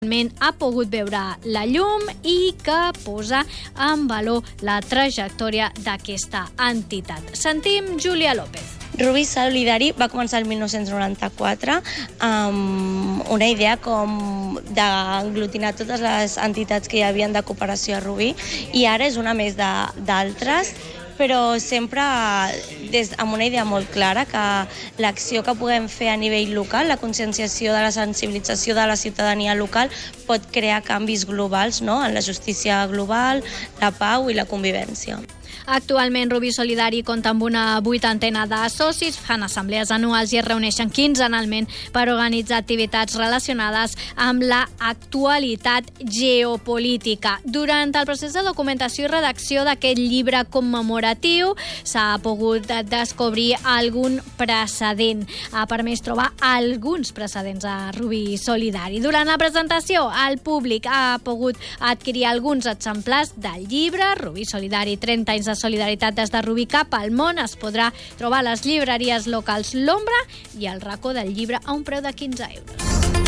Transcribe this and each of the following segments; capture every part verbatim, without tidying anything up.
ha pogut veure la llum i que posa en valor la trajectòria d'aquesta entitat. Sentim Júlia López. Rubí Solidari va començar el mil nou-cents noranta-quatre amb una idea com d'aglutinar totes les entitats que hi havia de cooperació a Rubí, i ara és una més d'altres, però sempre des, amb una idea molt clara, que l'acció que puguem fer a nivell local, la conscienciació de la sensibilització de la ciutadania local, pot crear canvis globals, no?, en la justícia global, la pau i la convivència. Actualment, Rubí Solidari compta amb una vuitantena de socis, fan assemblees anuals i es reuneixen quinzenalment per organitzar activitats relacionades amb la actualitat geopolítica. Durant el procés de documentació i redacció d'aquest llibre commemoratiu s'ha pogut descobrir algun precedent. Ha permès trobar alguns precedents a Rubí Solidari. Durant la presentació, el públic ha pogut adquirir alguns exemplars del llibre Rubí Solidari, trenta anys de solidaritat des de Rubí cap al món. Es podrà trobar a les llibreries locals L'Ombra i el racó del llibre a un preu de quinze euros.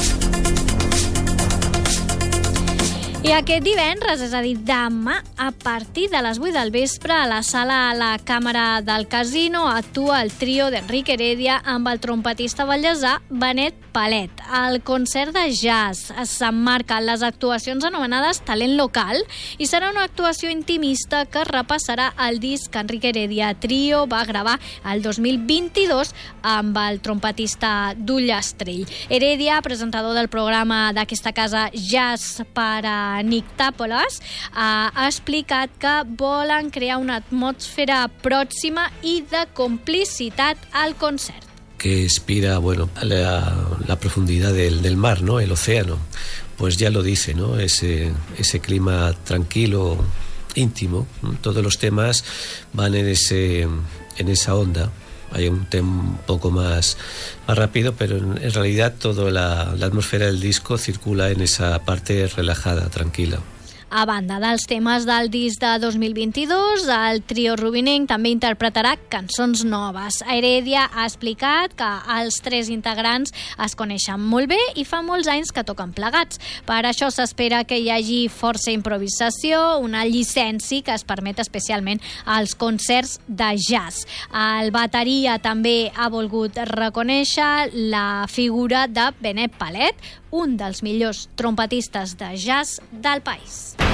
I aquest divendres, és a dir, demà, a partir de les vuit del vespre, a la sala a la Càmera del Casino, actua el trio d'Enric Heredia amb el trompetista vallesà Benet Palet. El concert de jazz s'emmarca en les actuacions anomenades Talent Local i serà una actuació intimista que repassarà el disc que Enric Heredia Trio va gravar el dos mil vint-i-dos amb el trompetista d'Ullastrell. Heredia, presentador del programa d'aquesta casa Jazz per a Nictàpolis, ha explicat que volen crear una atmosfera pròxima i de complicitat al concert. Que inspira, bueno, la, la profundidad del, del mar, ¿no?, el océano. Pues ya lo dice, ¿no?, ese, ese clima tranquilo, íntimo. ¿no? Todos los temas van en, ese, en esa onda. Hay un tema un poco más, más rápido, pero en, en realidad toda la, la atmósfera del disco circula en esa parte relajada, tranquila. A banda dels temes del disc de dos mil vint-i-dos, el trio rubinenc també interpretarà cançons noves. Heredia ha explicat que els tres integrants es coneixen molt bé i fa molts anys que toquen plegats. Per això s'espera que hi hagi força improvisació, una llicència que es permet especialment als concerts de jazz. El bateria també ha volgut reconèixer la figura de Benet Palet, un dels millors trompetistes de jazz del país.